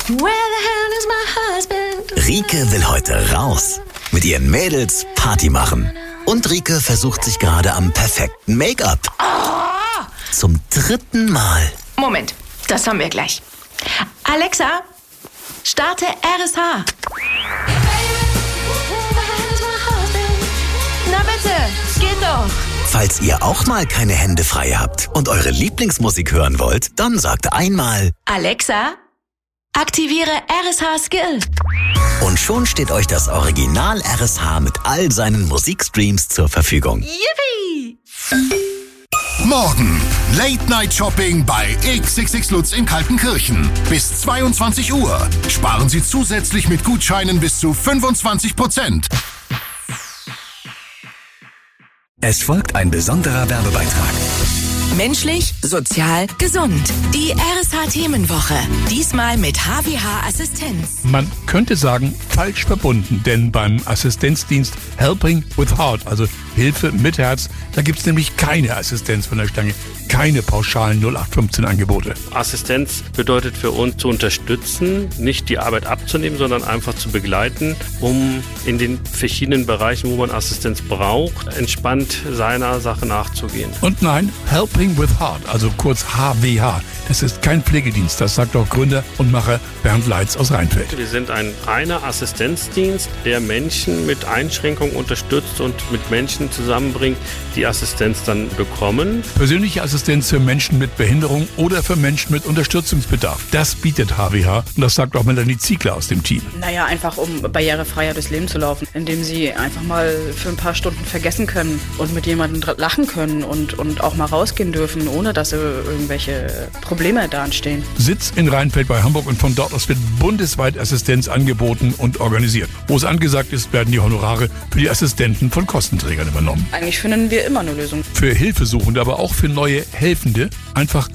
Where the hell is my husband? Rike will heute raus. Mit ihren Mädels Party machen. Und Rike versucht sich gerade am perfekten Make-up. Oh! Zum 3. Mal. Moment, das haben wir gleich. Alexa, starte RSH. Na bitte, geht doch. Falls ihr auch mal keine Hände frei habt und eure Lieblingsmusik hören wollt, dann sagt einmal: Alexa, aktiviere RSH Skill. Und schon steht euch das Original RSH mit all seinen Musikstreams zur Verfügung. Yippie! Morgen Late Night Shopping bei XXX Lutz in Kaltenkirchen. Bis 22 Uhr. Sparen Sie zusätzlich mit Gutscheinen bis zu 25%. Es folgt ein besonderer Werbebeitrag. Menschlich, sozial, gesund. Die RSH-Themenwoche. Diesmal mit HWH Assistenz. Man könnte sagen, falsch verbunden, denn beim Assistenzdienst Helping with Heart, also Hilfe mit Herz, da gibt's nämlich keine Assistenz von der Stange, keine pauschalen 0815-Angebote. Assistenz bedeutet für uns zu unterstützen, nicht die Arbeit abzunehmen, sondern einfach zu begleiten, um in den verschiedenen Bereichen, wo man Assistenz braucht, entspannt seiner Sache nachzugehen. Und nein, Helping with Heart, also kurz HWH, das ist kein Pflegedienst, das sagt auch Gründer und Macher Bernd Leitz aus Rheinfeld. Wir sind ein reiner Assistenzdienst, der Menschen mit Einschränkungen unterstützt und mit Menschen zusammenbringt, die Assistenz dann bekommen. Persönliche Assistenz für Menschen mit Behinderung oder für Menschen mit Unterstützungsbedarf. Das bietet HWH und das sagt auch Melanie Ziegler aus dem Team. Naja, einfach um barrierefreier durchs Leben zu laufen, indem sie einfach mal für ein paar Stunden vergessen können und mit jemandem lachen können und auch mal rausgehen dürfen, ohne dass irgendwelche Probleme da entstehen. Sitz in Rheinfeld bei Hamburg und von dort aus wird bundesweit Assistenz angeboten und organisiert. Wo es angesagt ist, werden die Honorare für die Assistenten von Kostenträgern übernommen. Eigentlich finden wir immer eine Lösung. Für Hilfesuchende, aber auch für neue Helfende einfach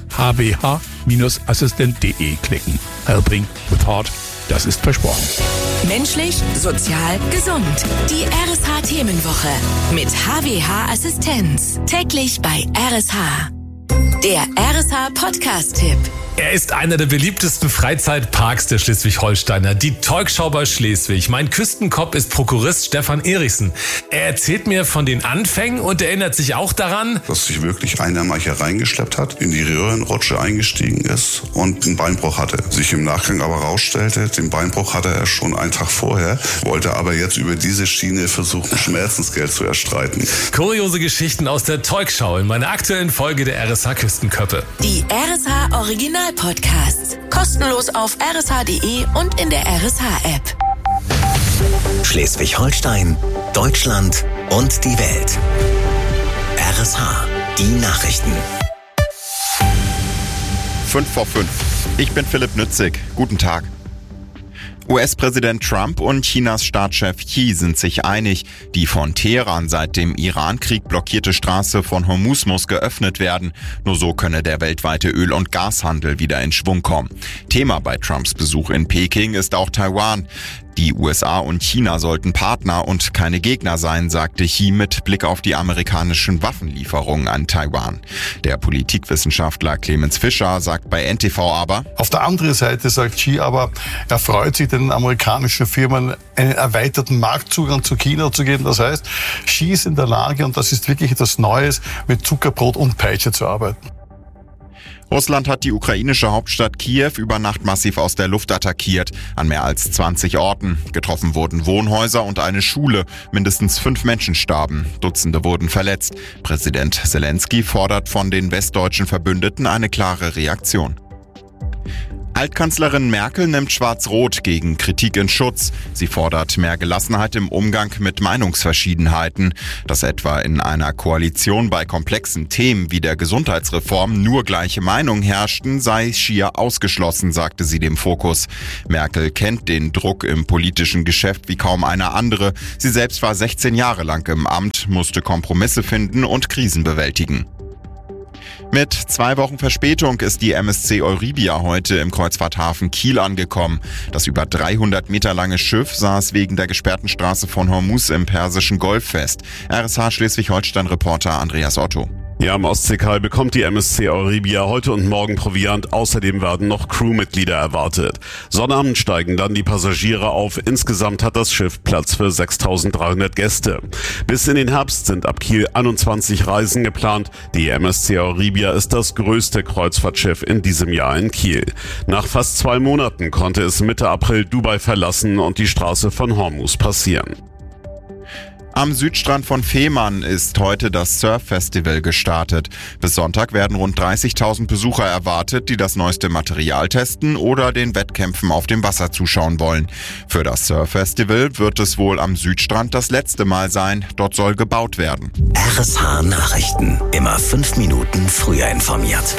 hwh-assistent.de klicken. Helping with Heart, das ist versprochen. Menschlich, sozial, gesund. Die RSH-Themenwoche mit HWH Assistenz. Täglich bei RSH. Der RSH-Podcast-Tipp. Er ist einer der beliebtesten Freizeitparks der Schleswig-Holsteiner, die Teugschau bei Schleswig. Mein Küstenkopf ist Prokurist Stefan Erichsen. Er erzählt mir von den Anfängen und erinnert sich auch daran, dass sich wirklich einer mal hier reingeschleppt hat, in die Röhrenrutsche eingestiegen ist und einen Beinbruch hatte. Sich im Nachgang aber rausstellte, den Beinbruch hatte er schon einen Tag vorher, wollte aber jetzt über diese Schiene versuchen, Schmerzensgeld zu erstreiten. Kuriose Geschichten aus der Teugschau in meiner aktuellen Folge der RSH Küstenköppe. Die RSH Original-Podcasts. Kostenlos auf rsh.de und in der RSH-App. Schleswig-Holstein, Deutschland und die Welt. RSH, die Nachrichten. 5:05. Ich bin Philipp Nützig. Guten Tag. US-Präsident Trump und Chinas Staatschef Xi sind sich einig, die von Teheran seit dem Iran-Krieg blockierte Straße von Hormuz muss geöffnet werden. Nur so könne der weltweite Öl- und Gashandel wieder in Schwung kommen. Thema bei Trumps Besuch in Peking ist auch Taiwan. Die USA und China sollten Partner und keine Gegner sein, sagte Xi mit Blick auf die amerikanischen Waffenlieferungen an Taiwan. Der Politikwissenschaftler Clemens Fischer sagt bei NTV aber: Auf der anderen Seite sagt Xi aber, er freut sich, den amerikanischen Firmen einen erweiterten Marktzugang zu China zu geben. Das heißt, Xi ist in der Lage, und das ist wirklich etwas Neues, mit Zuckerbrot und Peitsche zu arbeiten. Russland hat die ukrainische Hauptstadt Kiew über Nacht massiv aus der Luft attackiert. An mehr als 20 Orten. Getroffen wurden Wohnhäuser und eine Schule. Mindestens 5 Menschen starben. Dutzende wurden verletzt. Präsident Zelensky fordert von den westdeutschen Verbündeten eine klare Reaktion. Altkanzlerin Merkel nimmt Schwarz-Rot gegen Kritik in Schutz. Sie fordert mehr Gelassenheit im Umgang mit Meinungsverschiedenheiten. Dass etwa in einer Koalition bei komplexen Themen wie der Gesundheitsreform nur gleiche Meinungen herrschten, sei schier ausgeschlossen, sagte sie dem Fokus. Merkel kennt den Druck im politischen Geschäft wie kaum eine andere. Sie selbst war 16 Jahre lang im Amt, musste Kompromisse finden und Krisen bewältigen. Mit 2 Wochen Verspätung ist die MSC Euribia heute im Kreuzfahrthafen Kiel angekommen. Das über 300 Meter lange Schiff saß wegen der gesperrten Straße von Hormuz im Persischen Golf fest. RSH Schleswig-Holstein-Reporter Andreas Otto. Ja, am Ostseekai bekommt die MSC Euribia heute und morgen Proviant. Außerdem werden noch Crewmitglieder erwartet. Sonnabend steigen dann die Passagiere auf. Insgesamt hat das Schiff Platz für 6.300 Gäste. Bis in den Herbst sind ab Kiel 21 Reisen geplant. Die MSC Euribia ist das größte Kreuzfahrtschiff in diesem Jahr in Kiel. Nach fast 2 Monaten konnte es Mitte April Dubai verlassen und die Straße von Hormuz passieren. Am Südstrand von Fehmarn ist heute das Surf-Festival gestartet. Bis Sonntag werden rund 30.000 Besucher erwartet, die das neueste Material testen oder den Wettkämpfen auf dem Wasser zuschauen wollen. Für das Surf-Festival wird es wohl am Südstrand das letzte Mal sein. Dort soll gebaut werden. RSH Nachrichten. Immer 5 Minuten früher informiert.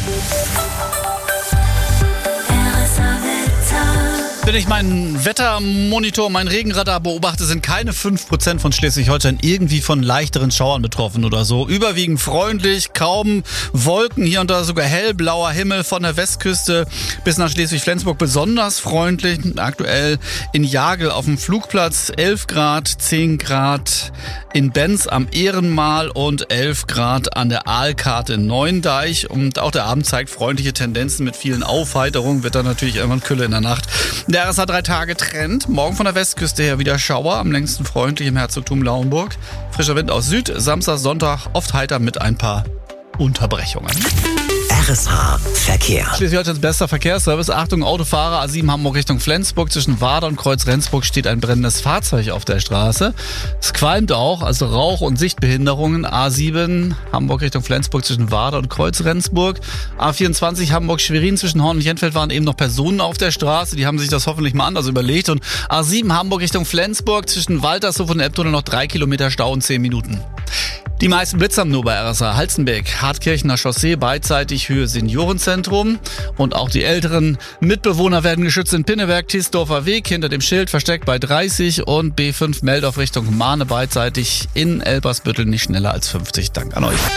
Wenn ich meinen Wettermonitor, meinen Regenradar beobachte, sind keine 5% von Schleswig-Holstein irgendwie von leichteren Schauern betroffen oder so. Überwiegend freundlich, kaum Wolken, hier und da sogar hellblauer Himmel von der Westküste bis nach Schleswig-Flensburg besonders freundlich. Aktuell in Jagel auf dem Flugplatz 11 Grad, 10 Grad in Benz am Ehrenmal und 11 Grad an der Aalkarte in Neuendeich. Und auch der Abend zeigt freundliche Tendenzen mit vielen Aufheiterungen. Wird dann natürlich irgendwann Kühle in der Nacht. Der RSH 3-Tage-Trend. Morgen von der Westküste her wieder Schauer, am längsten freundlich im Herzogtum Lauenburg. Frischer Wind aus Süd, Samstag, Sonntag oft heiter mit ein paar Unterbrechungen. RSH Verkehr. Schleswig-Holsteins bester Verkehrsservice. Achtung, Autofahrer, A7 Hamburg Richtung Flensburg. Zwischen Warder und Kreuz Rendsburg steht ein brennendes Fahrzeug auf der Straße. Es qualmt auch, also Rauch- und Sichtbehinderungen. A7 Hamburg Richtung Flensburg zwischen Warder und Kreuz Rendsburg. A24 Hamburg-Schwerin zwischen Horn und Jentfeld waren eben noch Personen auf der Straße. Die haben sich das hoffentlich mal anders überlegt. Und A7 Hamburg Richtung Flensburg zwischen Waltershof und Elbtunnel noch 3 Kilometer Stau in 10 Minuten. Die meisten Blitze haben nur bei RSH. Halstenbeck, Hartkirchener Chaussee, beidseitig Höhe Seniorenzentrum. Und auch die älteren Mitbewohner werden geschützt in Pinneberg, Tiesdorfer Weg, hinter dem Schild versteckt bei 30 und B5 Meldorf Richtung Mahne beidseitig in Elbersbüttel nicht schneller als 50. Dank an euch.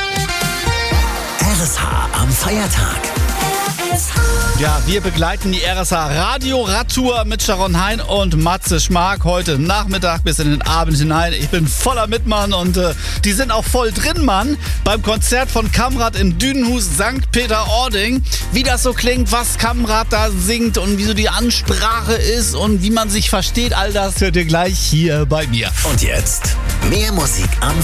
RSH am Feiertag. Ja, wir begleiten die RSH Radio-Radtour mit Sharon Hein und Matze Schmark heute Nachmittag bis in den Abend hinein. Ich bin voller Mitmann und die sind auch voll drin, Mann. Beim Konzert von Kamrat im Dünenhus St. Peter-Ording. Wie das so klingt, was Kamrat da singt und wie so die Ansprache ist und wie man sich versteht, all das hört ihr gleich hier bei mir. Und jetzt mehr Musik am